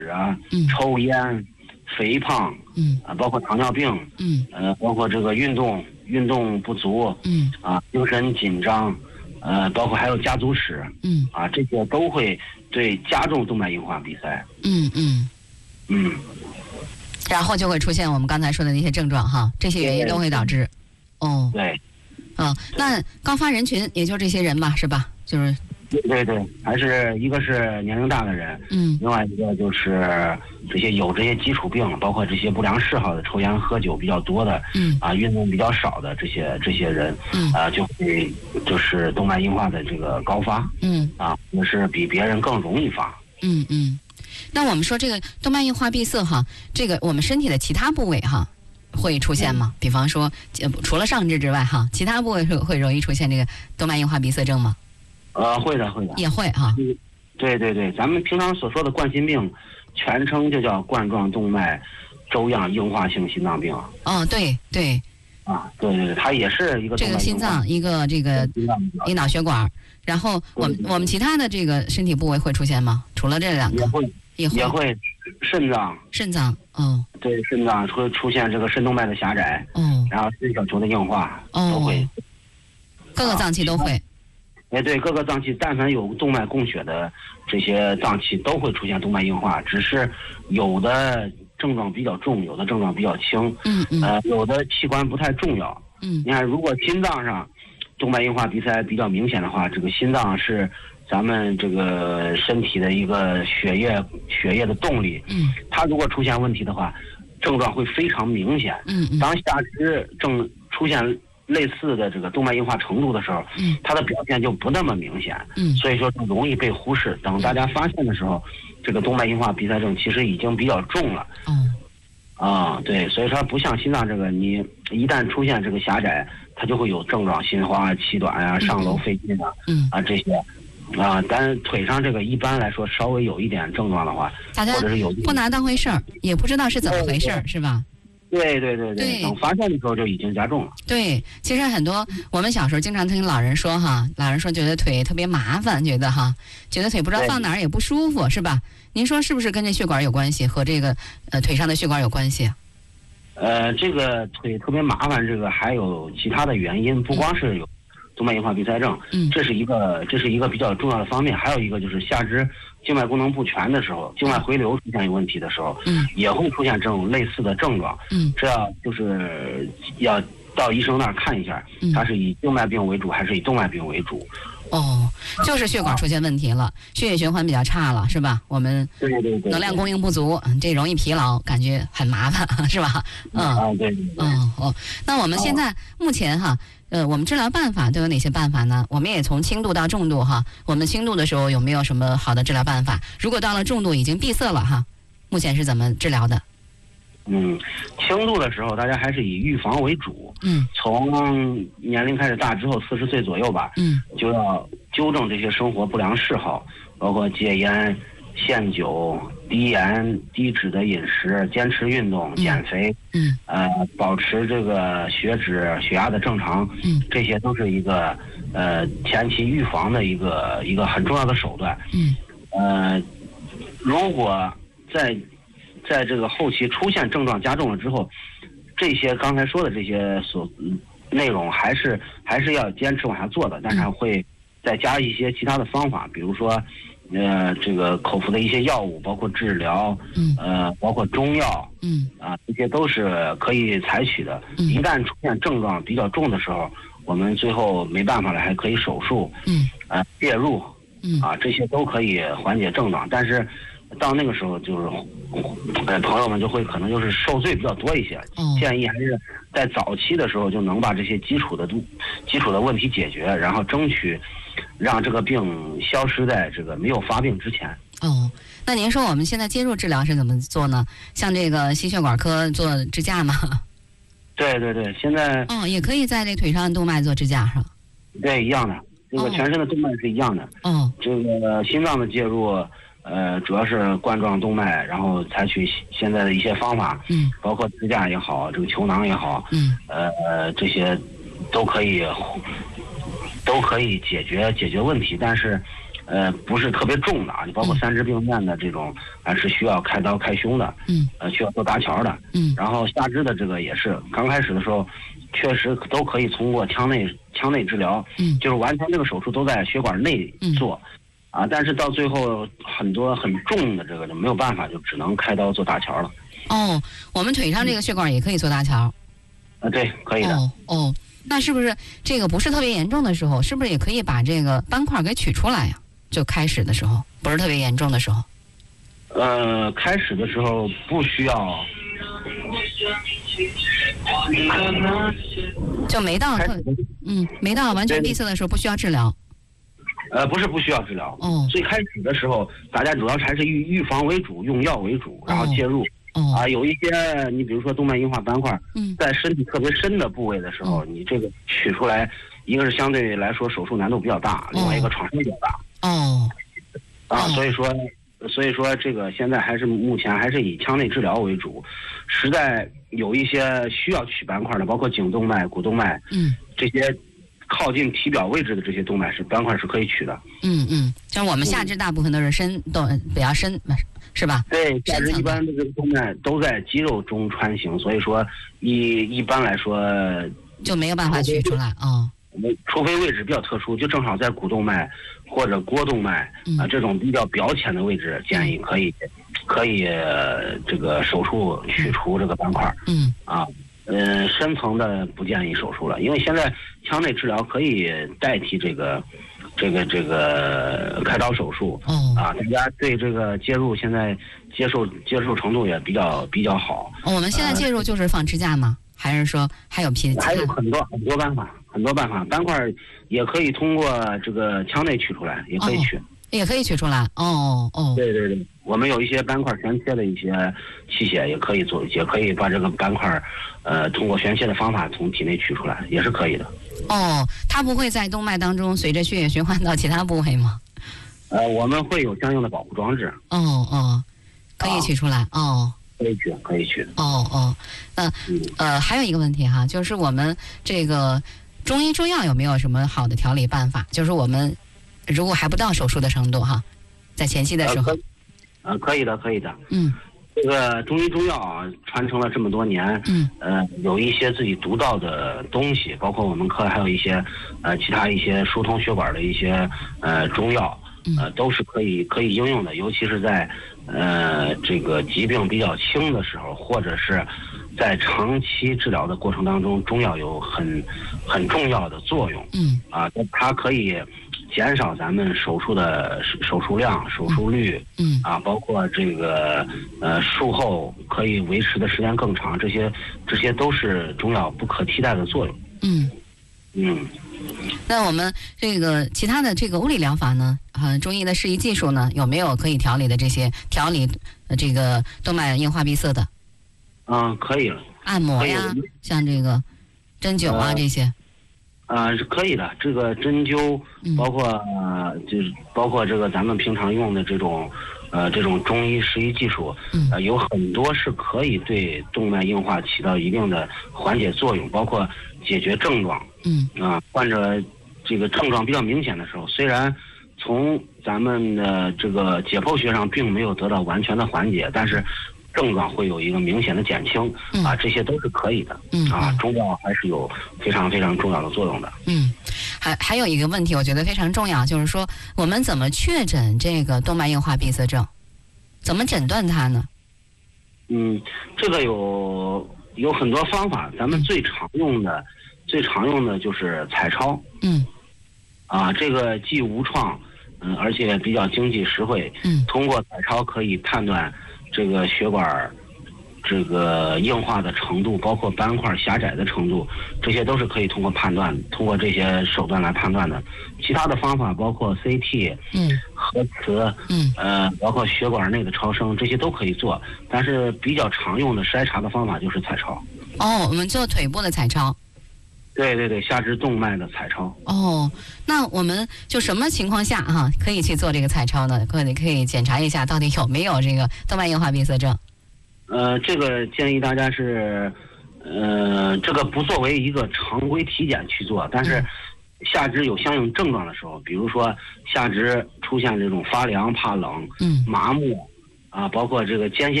啊， 嗯抽烟、肥胖，包括糖尿病，包括这个运动不足，精神紧张，包括还有家族史，这些都会对加重动脉硬化闭塞。 然后就会出现我们刚才说的那些症状哈，这些原因都会导致。 对。 那高发人群也就这些人吧，是吧？就是。 对，还是一个是年龄大的人，另外一个就是这些基础病，包括这些不良嗜好的，抽烟喝酒比较多的，运动比较少的这些人，就会就是动脉硬化的这个高发，也是比别人更容易发。 那我们说这个动脉硬化闭塞哈，这个我们身体的其他部位哈会出现吗？比方说除了上肢之外哈，其他部位会容易出现这个动脉硬化闭塞症吗？ 会的，也会哈。 对，咱们平常所说的冠心病，全称就叫冠状动脉粥样硬化性心脏病。 对。 对，它也是一个这个心脏，一个这个一脑血管，然后我们其他的这个身体部位会出现吗？除了这两个，也会。肾脏， 对，肾脏会出现这个肾动脉的狭窄，然后肾小球的硬化，都会， 各个脏器都会。 对，各个脏器，但凡有动脉供血的这些脏器都会出现动脉硬化，只是有的症状比较重，有的症状比较轻，有的器官不太重要。你看，如果心脏上动脉硬化闭塞比较明显的话，这个心脏是咱们这个身体的一个血液的动力，它如果出现问题的话，症状会非常明显。当下肢正出现类似的这个动脉硬化程度的时候，它的表现就不那么明显，所以说就容易被忽视。等大家发现的时候，这个动脉硬化闭塞症其实已经比较重了。对，所以说不像心脏这个，你一旦出现这个狭窄，它就会有症状，心慌啊、气短啊、上楼费劲啊，这些。但腿上这个一般来说稍微有一点症状的话， 大家或者是有不拿当回事儿，也不知道是怎么回事儿，是吧？ 对，等发现的时候就已经加重了。对， 其实很多我们小时候经常听老人说哈，老人说觉得腿特别麻烦，觉得腿不知道放哪儿也不舒服，是吧？您说是不是跟这血管有关系，和这个腿上的血管有关系？ 这个腿特别麻烦，这个还有其他的原因，不光是有动脉硬化闭塞症，这是一个比较重要的方面，还有一个就是下肢静脉功能不全的时候，静脉回流出现有问题的时候，也会出现这种类似的症状。这就是要到医生那儿看一下，他是以静脉病为主还是以动脉病为主。 就是血管出现问题了，血液循环比较差了，是吧？我们能量供应不足，这容易疲劳，感觉很麻烦，是吧？ 对。 那我们现在目前我们治疗办法都有哪些办法呢？我们也从轻度到重度我们轻度的时候有没有什么好的治疗办法？如果到了重度已经闭塞了目前是怎么治疗的？ 轻度的时候大家还是以预防为主。从年龄开始大之后，40岁左右吧，就要纠正这些生活不良嗜好，包括戒烟、限酒、低盐低脂的饮食，坚持运动、减肥，保持这个血脂、血压的正常，这些都是一个前期预防的一个很重要的手段。如果在这个后期出现症状加重了之后，这些刚才说的这些内容还是要坚持往下做的，但是会再加一些其他的方法，比如说这个口服的一些药物，包括治疗，包括中药，这些都是可以采取的。一旦出现症状比较重的时候，我们最后没办法了，还可以手术，介入，这些都可以缓解症状。但是到那个时候，就是朋友们就会可能就是受罪比较多一些。建议还是在早期的时候就能把这些基础的问题解决，然后争取让这个病消失在这个没有发病之前。 那您说我们现在介入治疗是怎么做呢？像这个心血管科做支架吗？ 对，现在也可以在这腿上的动脉做支架是吧？ 对，一样的，这个全身的动脉是一样的。这个心脏的介入，主要是冠状动脉，然后采取现在的一些方法，包括支架也好，这个球囊也好，这些都可以解决问题。但是， 不是特别重的啊，你包括三肢病变的这种是需要开刀开胸的，需要做搭桥的，然后下肢的这个也是刚开始的时候，确实都可以通过腔内治疗，就是完全这个手术都在血管内做，但是到最后很多很重的这个就没有办法，就只能开刀做搭桥了。 哦，我们腿上这个血管也可以做搭桥？ 对，可以的。 哦，那是不是这个不是特别严重的时候，是不是也可以把这个斑块给取出来呀？就开始的时候，不是特别严重的时候。 开始的时候不需要， 就没到没到完全闭塞的时候不需要治疗。 不是不需要治疗。最开始的时候，大家主要还是预防为主，用药为主，然后介入。有一些你比如说动脉硬化斑块，在身体特别深的部位的时候，你这个取出来，一个是相对来说手术难度比较大，另外一个创伤比较大。所以说这个现在目前还是以腔内治疗为主，实在有一些需要取斑块的，包括颈动脉、股动脉，这些靠近体表位置的这些动脉斑块是可以取的。 像我们下肢大部分都是都比较深，是吧？ 对，下肢一般的这个动脉都在肌肉中穿行，所以说一般来说就没有办法取出来除非位置比较特殊，就正好在股动脉或者腘动脉这种比较表浅的位置，建议可以这个手术取除这个斑块。深层的不建议手术了，因为现在腔内治疗可以代替这个开刀手术。大家对这个介入现在接受程度也比较好。 我们现在介入就是放支架吗？还是说还有还有很多办法，斑块也可以通过这个腔内取出来，也可以取。 也可以取出来。 对，我们有一些斑块旋切的一些器械也可以做，也可以把这个斑块通过旋切的方法从体内取出来，也是可以的。 它不会在动脉当中随着血液循环到其他部位吗？ 我们会有相应的保护装置。 可以取出来。 可以取。 还有一个问题哈，就是我们这个中医中药有没有什么好的调理办法？就是我们如果还不到手术的程度哈，在前期的时候。 可以的。这个中医中药传承了这么多年，有一些自己独到的东西，包括我们科还有一些其他一些疏通血管的一些中药，都是可以应用的，尤其是在这个疾病比较轻的时候，或者是在长期治疗的过程当中，中药有很重要的作用。它可以减少咱们手术的手术量、手术率，包括这个术后可以维持的时间更长，这些都是中药不可替代的作用。 那我们这个其他的这个物理疗法呢，中医的适宜技术呢，有没有可以调理的这些调理这个动脉硬化闭塞的？ 可以了。 按摩呀，像这个针灸啊这些。 是可以的。这个针灸，包括这个咱们平常用的这种中医适宜技术，有很多是可以对动脉硬化起到一定的缓解作用，包括解决症状。患者这个症状比较明显的时候，虽然从咱们的这个解剖学上并没有得到完全的缓解，但是症状会有一个明显的减轻。这些都是可以的。中药还是有非常非常重要的作用的。 还有一个问题，我觉得非常重要，就是说我们怎么确诊这个动脉硬化闭塞症，怎么诊断它呢？ 这个有很多方法，咱们最常用的就是彩超。这个既无创，而且比较经济实惠。通过彩超可以判断这个血管这个硬化的程度，包括斑块狭窄的程度，这些都是可以通过这些手段来判断的。其他的方法包括 CT、核磁，包括血管内的超声，这些都可以做。但是比较常用的筛查的方法就是彩超。 我们做腿部的彩超。 对，下肢动脉的彩超。 那我们就什么情况下可以去做这个彩超呢？可以检查一下到底有没有这个动脉硬化闭塞症。 这个建议大家是，这个不作为一个常规体检去做，但是下肢有相应症状的时候，比如说下肢出现这种发凉、怕冷、麻木啊，包括这个间歇